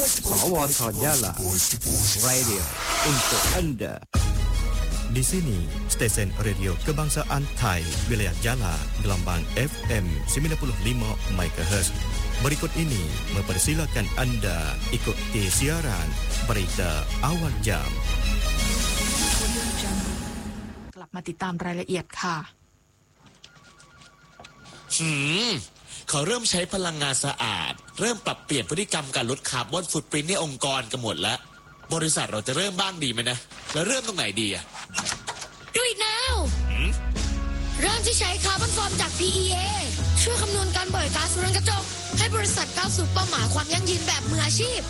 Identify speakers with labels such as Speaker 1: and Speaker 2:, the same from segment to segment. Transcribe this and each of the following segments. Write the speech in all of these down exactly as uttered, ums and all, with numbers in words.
Speaker 1: Sawat Yala Radio untuk Anda.
Speaker 2: Di sini, stesen radio kebangsaan Thai, wilayah Jala, gelombang F M sembilan puluh lima megahertz. Berikut ini mempersilakan Anda ikuti siaran berita awal jam.
Speaker 3: กลับมาติดตามรายละเอียดค่ะ
Speaker 4: หืมเขาเริ่มใช้พลังงานสะอาดเริ่มปรับเปลี่ยนพฤติกรรมการลดคาร์บอนฟุตพริ้นท์ในองค์กรกันหมดแล้วบริษัทเราจะเริ่มบ้างดีไหมนะแล้วเริ่มตรงไหนดีอะ
Speaker 5: Do it now เริ่มที่ใช้คาร์บอนฟอร์มจาก พี อี เอ ช่วยคำนวณการปล่อยก๊าซเรือนกระจกให้บริษัทก้าวสู่เป้าหมายความยั่งยืนแบบมืออาชีพ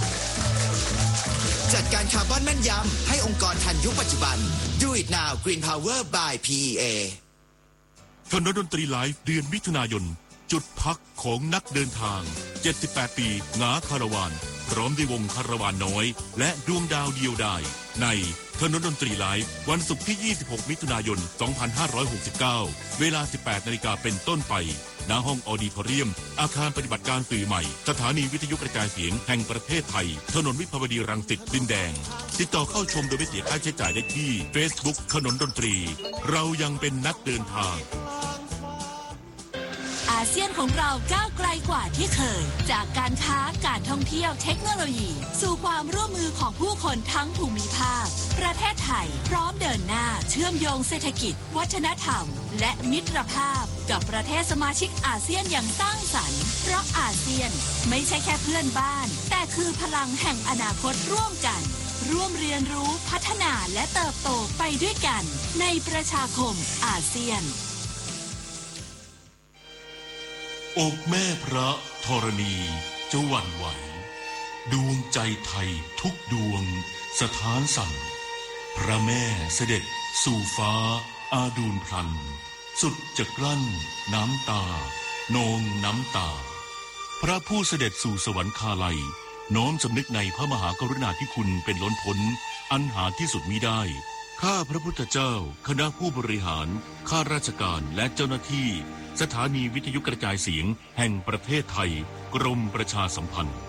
Speaker 6: จัดการคาร์บอนแม่นยำให้องค์กรทันยุคปัจจุบัน Do it now Green Power by พี อี เอ
Speaker 7: ถนนดนตรีไลฟ์เดือนมิถุนายนจุดพักของนักเดินทางเจ็ดสิบแปดปีงาคาราวานพร้อมด้วยวงคาราวานน้อยและดวงดาวเดียวดายในถนนดนตรีไลฟ์วันศุกร์ที่ยี่สิบหกมิถุนายนสองพันห้าร้อยหกสิบเก้าเวลา สิบแปดนาฬิกาเป็นต้นไปณห้องออดิทอเรียมอาคารปฏิบัติการสื่อใหม่สถานีวิทยุกระจายเสียงแห่งประเทศไทยถนนวิภาวดีรังสิตดินแดงติดต่อเข้าชมโดยไม่เสียค่าใช้จ่ายได้ที่ Facebook ถนนดนตรีเรายังเป็นนักเดินทาง
Speaker 8: อาเซียนของเราก้าวไกลกว่าที่เคยจากการค้าการท่องเที่ยวเทคโนโลยีสู่ความร่วมมือของผู้คนทั้งภูมิภาคประเทศไทยพร้อมเดินหน้าเชื่อมโยงเศรษฐกิจวัฒนธรรมและมิตรภาพกับประเทศสมาชิกอาเซียนอย่างสร้างสรรค์เพราะอาเซียนไม่ใช่แค่เพื่อนบ้านแต่คือพลังแห่งอนาคตร่วมกันร่วมเรียนรู้พัฒนาและเติบโตไปด้วยกันในประชาคมอาเซียน
Speaker 7: อกแม่พระธรณีจะหวั่นไหวดวงใจไทยทุกดวงสถานสั่นพระแม่เสด็จสู่ฟ้าอาดูลพลันสุดจะกลั้นน้ำตานองน้ำตาพระผู้เสด็จสู่สวรรคาลัยน้อมสำนึกในพระมหากรุณาธิคุณเป็นล้นพ้นอันหาที่สุดมิได้ข้าพระพุทธเจ้าคณะผู้บริหารข้าราชการและเจ้าหน้าที่สถานีวิทยุกระจายเสียงแห่งประเทศไทยกรมประชาสัมพันธ์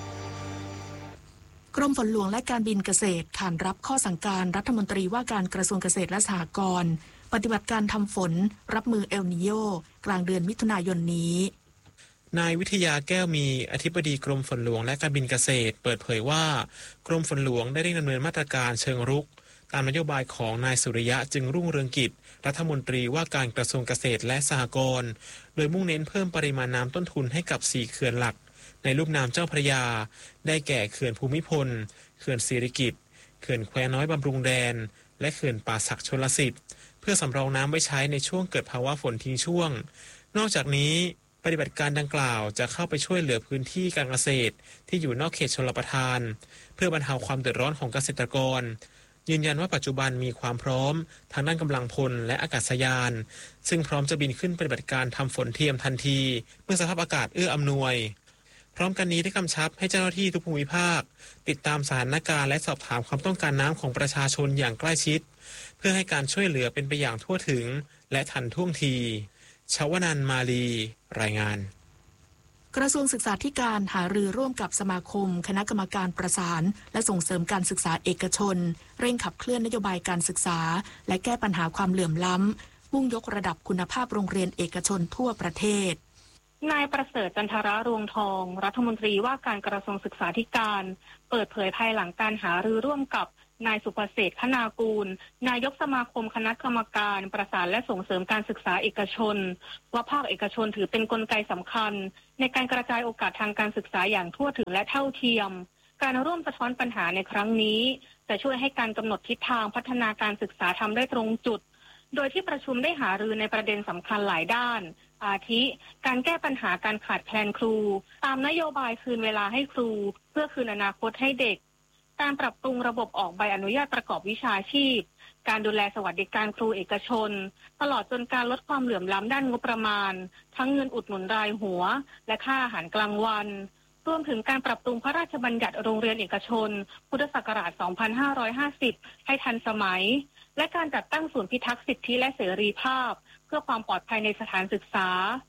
Speaker 3: กรมฝนหลวงและการบินเกษตรขานรับข้อสั่งการรัฐมนตรีว่าการกระทรวงเกษตรและสหกรณ์ปฏิบัติการทำฝนรับมือเอลนีโญกลางเดือนมิถุนายนนี้
Speaker 9: นายวิทยาแก้วมีอธิบดีกรมฝนหลวงและการบินเกษตรเปิดเผยว่ากรมฝนหลวงได้เร่งดำเนินมาตรการเชิงรุกตามนโยบายของนายสุริยะจึงรุ่งเรืองกิจรัฐมนตรีว่าการกระทรวงเกษตรและสหกรณ์โดยมุ่งเน้นเพิ่มปริมาณน้ำต้นทุนให้กับสี่เขื่อนหลักในลุ่มน้ำเจ้าพระยาได้แก่เขื่อนภูมิพลเขื่อนศิริกิติ์เขื่อนแควน้อยบำรุงแดนและเขื่อนป่าสักชลสิทธิ์เพื่อสำรองน้ำไว้ใช้ในช่วงเกิดภาวะฝนทิ้งช่วงนอกจากนี้ปฏิบัติการดังกล่าวจะเข้าไปช่วยเหลือพื้นที่การเกษตรที่อยู่นอกเขตชลประทานเพื่อบรรเทาความเดือดร้อนของเกษตรกรยืนยันว่าปัจจุบันมีความพร้อมทางด้านกำลังพลและอากาศยานซึ่งพร้อมจะบินขึ้นปฏิบัติการทำฝนเทียมทันทีเมื่อสภาพอากาศเอื้ออำนวยพร้อมกันนี้ได้กำชับให้เจ้าหน้าที่ทุกภูมิภาคติดตามสถานการณ์และสอบถามความต้องการน้ำของประชาชนอย่างใกล้ชิดเพื่อให้การช่วยเหลือเป็นไปอย่างทั่วถึงและทันท่วงทีชวนันท์มาลีรายงาน
Speaker 3: กระทรวงศึกษาธิการหารือร่วมกับสมาคมคณะกรรมการประสานและส่งเสริมการศึกษาเอกชนเร่งขับเคลื่อนนโยบายการศึกษาและแก้ปัญหาความเหลื่อมล้ำมุ่งยกระดับคุณภาพโรงเรียนเอกชนทั่วประเทศ
Speaker 10: นายประเสริฐจันทรรวงทองรัฐมนตรีว่าการกระทรวงศึกษาธิการเปิดเผยภายหลังการหารือร่วมกับนายสุภเศรษฐ์คณากูลนายกสมาคมคณะกรรมการประสานและส่งเสริมการศึกษาเอกชนว่าภาคเอกชนถือเป็นกลไกสำคัญในการกระจายโอกาสทางการศึกษาอย่างทั่วถึงและเท่าเทียมการร่วมสะท้อนปัญหาในครั้งนี้จะช่วยให้การกำหนดทิศทางพัฒนาการศึกษาทำได้ตรงจุดโดยที่ประชุมได้หารือในประเด็นสำคัญหลายด้านอาทิการแก้ปัญหาการขาดแคลนครูตามนโยบายคืนเวลาให้ครูเพื่อคืนอนาคตให้เด็กการปรับปรุงระบบออกใบอนุญาตประกอบวิชาชีพการดูแลสวัสดิการครูเอกชนตลอดจนการลดความเหลื่อมล้ำด้านงบประมาณทั้งเงินอุดหนุนรายหัวและค่าอาหารกลางวันรวมถึงการปรับปรุงพระราชบัญญัติโรงเรียนเอกชนพุทธศักราชสองพันห้าร้อยห้าสิบให้ทันสมัยและการจัดตั้งศูนย์พิทักษ์สิทธิและเสรีภาพเพื่อความปลอดภัยในสถานศึกษา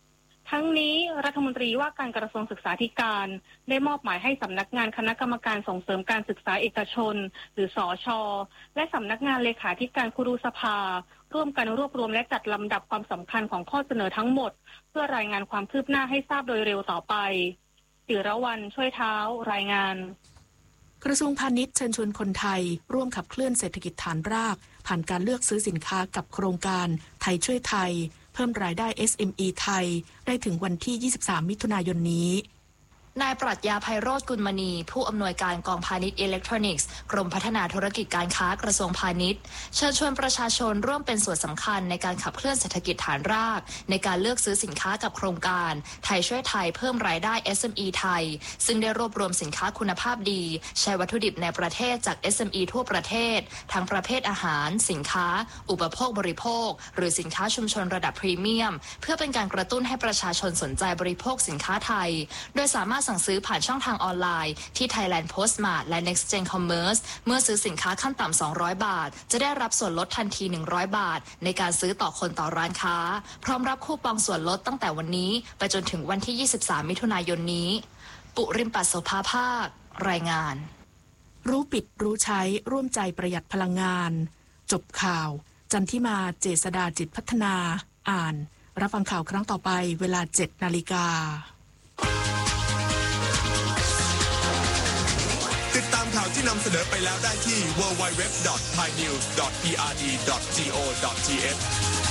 Speaker 10: ทั้งนี้รัฐมนตรีว่าการกระทรวงศึกษาธิการได้มอบหมายให้สำนักงานคณะกรรมการส่งเสริมการศึกษาเอกชนหรือสช.และสำนักงานเลขาธิการครุสภาร่วมกันรวบรวมและจัดลำดับความสำคัญของข้อเสนอทั้งหมดเพื่อรายงานความคืบหน้าให้ทราบโดยเร็วต่อไปศิรวรรณช่วยเท้ารายงาน
Speaker 3: กระทรวงพาณิชย์เชิญชวนคนไทยร่วมขับเคลื่อนเศรษฐกิจฐานรากผ่านการเลือกซื้อสินค้ากับโครงการไทยช่วยไทยเพิ่มรายได้ เอส เอ็ม อี ไทยได้ถึงวันที่ยี่สิบสามมิถุนายนนี้
Speaker 11: นายปรัชญาไพโรจน์กุลมณีผู้อำนวยการกองพาณิชย์อิเล็กทรอนิกส์กรมพัฒนาธุรกิจการค้ากระทรวงพาณิชย์เชิญชวนประชาชนร่วมเป็นส่วนสำคัญในการขับเคลื่อนเศรษฐกิจฐานรากในการเลือกซื้อสินค้ากับโครงการไทยช่วยไทยเพิ่มรายได้ เอส เอ็ม อี ไทยซึ่งได้รวบรวมสินค้าคุณภาพดีใช้วัตถุดิบในประเทศจาก เอส เอ็ม อี ทั่วประเทศทั้งประเภทอาหารสินค้าอุปโภคบริโภคหรือสินค้าชุมชนระดับพรีเมียมเพื่อเป็นการกระตุ้นให้ประชาชนสนใจบริโภคสินค้าไทยโดยสามารถสั่งซื้อผ่านช่องทางออนไลน์ที่ Thailand Postmart และ Next Gen Commerce เมื่อซื้อสินค้าขั้นต่ำสองร้อยบาทจะได้รับส่วนลดทันทีหนึ่งร้อยบาทในการซื้อต่อคนต่อร้านค้าพร้อมรับคูปองส่วนลดตั้งแต่วันนี้ไปจนถึงวันที่ยี่สิบสามมิถุนายนนี้ปุริมปัสโสภาภาครายงาน
Speaker 3: รู้ปิดรู้ใช้ร่วมใจประหยัดพลังงานจบข่าวจันทิมาเจษฎาจิตพัฒนาอ่านรับฟังข่าวครั้งต่อไปเวลา เจ็ดนาฬิกา
Speaker 12: ติดตามข่าวที่นำเสนอไปแล้วได้ที่ ดับเบิลยู ดับเบิลยู ดับเบิลยู ดอท ไทยนิวส์ ดอท พี อาร์ ดี ดอท โก ดอท ที เอช